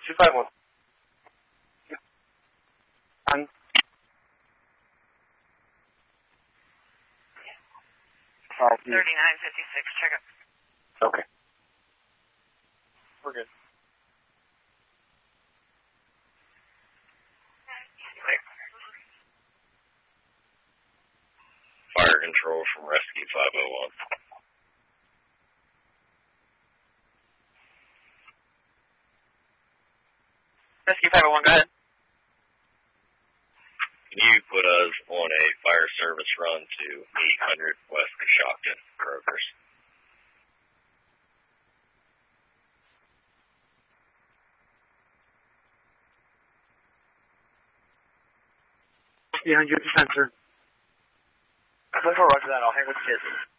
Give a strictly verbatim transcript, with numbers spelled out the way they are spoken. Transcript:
two five one. On. thirty-nine fifty-six, check up. Okay. We're good. Clear. Fire control from Rescue five oh one. Rescue five oh one, go ahead. Can you put us on a fire service run to eight hundred West Coshocton, Brokers? eight hundred percent, sir. Before roger that, I'll hang with the kids.